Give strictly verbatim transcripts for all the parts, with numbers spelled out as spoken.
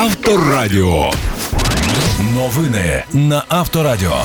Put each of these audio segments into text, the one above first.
Авторадіо. Новини на Авторадіо.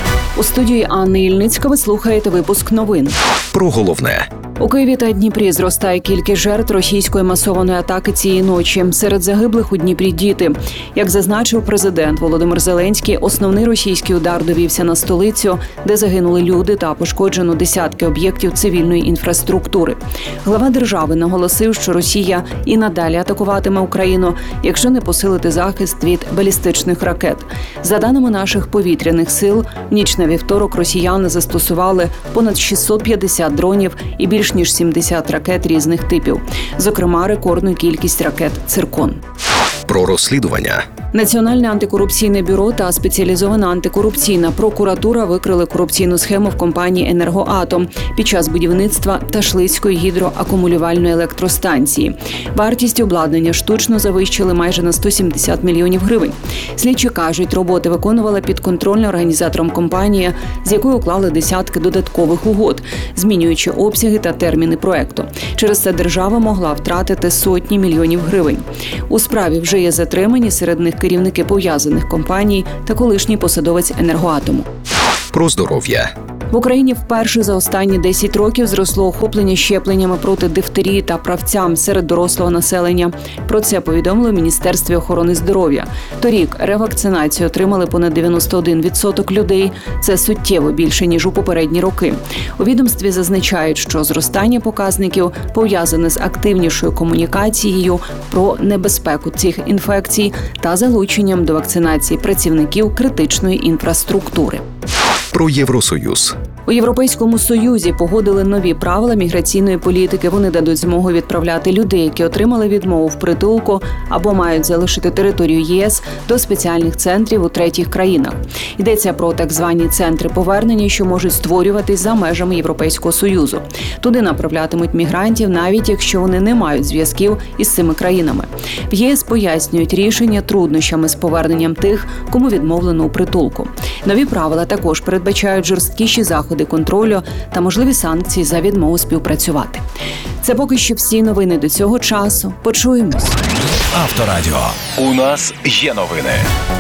У студії Анни Ільницька ви слухаєте випуск новин. Про головне. У Києві та Дніпрі зростає кількість жертв російської масованої атаки цієї ночі. Серед загиблих у Дніпрі діти. Як зазначив президент Володимир Зеленський, основний російський удар довівся на столицю, де загинули люди та пошкоджено десятки об'єктів цивільної інфраструктури. Глава держави наголосив, що Росія і надалі атакуватиме Україну, якщо не посилити захист від балістичних ракет. За даними наших повітряних сил, в ніч на вівторок росіяни застосували понад шістсот п'ятдесят дронів і більш ніж сімдесят ракет різних типів. Зокрема, рекордну кількість ракет «Циркон». Про розслідування. Національне антикорупційне бюро та спеціалізована антикорупційна прокуратура викрили корупційну схему в компанії «Енергоатом» під час будівництва Ташлицької гідроакумулювальної електростанції. Вартість обладнання штучно завищили майже на сто сімдесят мільйонів гривень. Слідчі кажуть, роботи виконувала підконтрольна організатором компанія, з якою уклали десятки додаткових угод, змінюючи обсяги та терміни проекту. Через це держава могла втратити сотні мільйонів гривень. У справі вже є затримані, серед них керівники пов'язаних компаній та колишній посадовець «Енергоатому». Про здоров'я. В Україні вперше за останні десять років зросло охоплення щепленнями проти дифтерії та правцям серед дорослого населення. Про це повідомило в Міністерстві охорони здоров'я. Торік ревакцинацію отримали понад дев'яносто один відсоток людей. Це суттєво більше, ніж у попередні роки. У відомстві зазначають, що зростання показників пов'язане з активнішою комунікацією про небезпеку цих інфекцій та залученням до вакцинації працівників критичної інфраструктури. Про Євросоюз. У Європейському Союзі погодили нові правила міграційної політики. Вони дадуть змогу відправляти людей, які отримали відмову в притулку або мають залишити територію ЄС, до спеціальних центрів у третіх країнах. Йдеться про так звані центри повернення, що можуть створюватись за межами Європейського Союзу. Туди направлятимуть мігрантів, навіть якщо вони не мають зв'язків із цими країнами. В ЄС пояснюють рішення труднощами з поверненням тих, кому відмовлено у притулку. Нові правила також передбачають жорсткіші заходи контролю та можливі санкції за відмову співпрацювати. Це поки що всі новини до цього часу. Почуємось. Авторадіо. У нас є новини.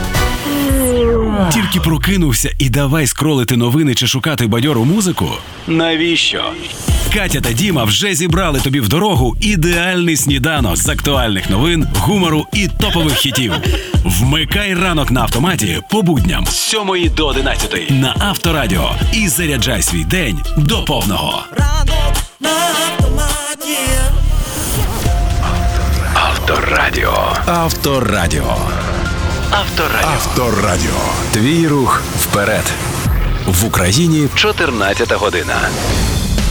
Тільки прокинувся і давай скролити новини чи шукати бадьору музику? Навіщо? Катя та Діма вже зібрали тобі в дорогу ідеальний сніданок з актуальних новин, гумору і топових хітів. Вмикай ранок на автоматі по будням з сьомої до одинадцятої на Авторадіо і заряджай свій день до повного. Ранок на автоматі. Авторадіо. Авторадіо. Авторадіо. Авторадіо. Твій рух вперед. В Україні чотирнадцята година.